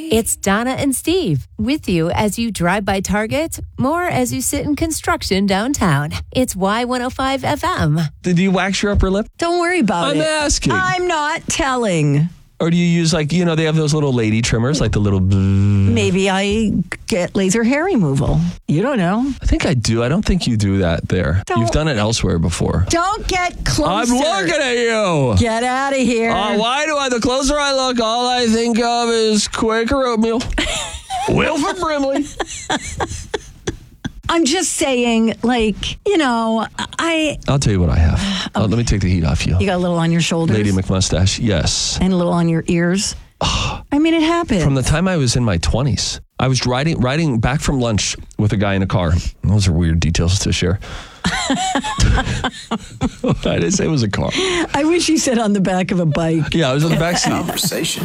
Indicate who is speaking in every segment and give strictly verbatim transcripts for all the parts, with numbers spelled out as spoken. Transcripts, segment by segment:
Speaker 1: It's Donna and Steve with you as you drive by Target, more as you sit in construction downtown. It's Y one oh five F M.
Speaker 2: Did you wax your upper lip?
Speaker 3: Don't worry about
Speaker 2: I'm
Speaker 3: it.
Speaker 2: I'm asking.
Speaker 3: I'm not telling.
Speaker 2: Or do you use like, you know, they have those little lady trimmers, like the little...
Speaker 3: Maybe I get laser hair removal. You don't know.
Speaker 2: I think I do. I don't think you do that there.
Speaker 3: Don't.
Speaker 2: You've done it elsewhere before.
Speaker 3: Don't get closer.
Speaker 2: I'm looking at you.
Speaker 3: Get out of here.
Speaker 2: Uh, why do I? The closer I look, all I think of is Quaker oatmeal. Wilford Brimley.
Speaker 3: I'm just saying, like, you know, I...
Speaker 2: I'll tell you what I have. Uh, let me take the heat off you.
Speaker 3: You got a little on your shoulders?
Speaker 2: Lady McMustache, yes.
Speaker 3: And a little on your ears? I mean, it happened.
Speaker 2: From the time I was in my twenties, I was riding riding back from lunch with a guy in a car. Those are weird details to share. I didn't say it was a car.
Speaker 3: I wish you said on the back of a bike.
Speaker 2: Yeah, I was on the back seat.
Speaker 4: Conversation.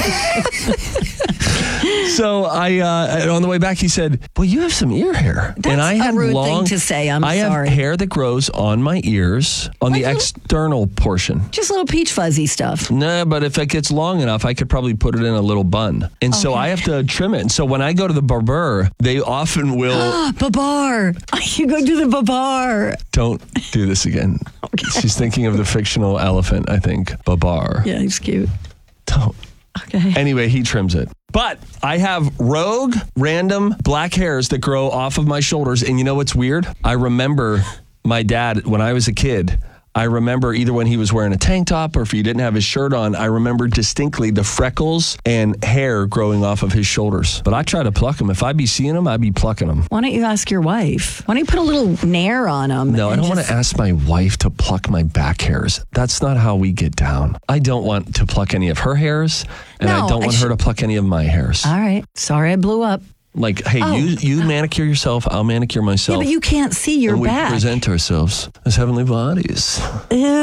Speaker 2: So I, uh, on the way back, he said, "Well, you have some ear hair."
Speaker 3: That's
Speaker 2: and I had
Speaker 3: a rude
Speaker 2: long,
Speaker 3: thing to say. I'm
Speaker 2: I
Speaker 3: sorry.
Speaker 2: have hair that grows on my ears on the
Speaker 3: Like a-
Speaker 2: external portion.
Speaker 3: Just little peach fuzzy stuff.
Speaker 2: Nah, but if it gets long enough, I could probably put it in a little bun. And so
Speaker 3: Okay.
Speaker 2: I have to trim it. And so when I go to the barber, they often will...
Speaker 3: Babar. You go do the babar.
Speaker 2: Don't do this again.
Speaker 3: Okay.
Speaker 2: She's thinking of the fictional elephant, I think. Babar.
Speaker 3: Yeah, he's cute.
Speaker 2: Don't.
Speaker 3: Okay.
Speaker 2: Anyway, he trims it. But I have rogue, random black hairs that grow off of my shoulders. And you know what's weird? I remember my dad, when I was a kid, I remember either when he was wearing a tank top or if he didn't have his shirt on, I remember distinctly the freckles and hair growing off of his shoulders. But I try to pluck them. If I be seeing them, I'd be plucking them.
Speaker 3: Why don't you ask your wife? Why don't you put a little nair on them?
Speaker 2: No, I don't want to ask my wife to pluck my back hairs. That's not how we get down. I don't want to pluck any of her hairs, and
Speaker 3: No,
Speaker 2: I don't
Speaker 3: I
Speaker 2: want
Speaker 3: sh-
Speaker 2: her to pluck any of my hairs.
Speaker 3: All right. Sorry I blew up.
Speaker 2: Like, hey,
Speaker 3: Oh.
Speaker 2: you you manicure yourself, I'll manicure
Speaker 3: Yeah,
Speaker 2: myself.
Speaker 3: but you can't see your
Speaker 2: and we
Speaker 3: back.
Speaker 2: present ourselves as heavenly bodies.
Speaker 3: Ew.